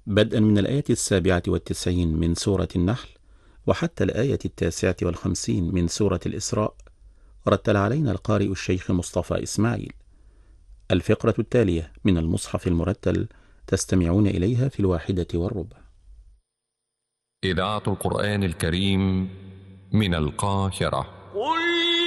بدءا من الآية 97 من سورة النحل وحتى الآية 59 من سورة الإسراء. رتل علينا القارئ الشيخ مصطفى إسماعيل. الفقرة التالية من المصحف المرتل تستمعون إليها في 1:15. إذاعة القرآن الكريم من القاهرة.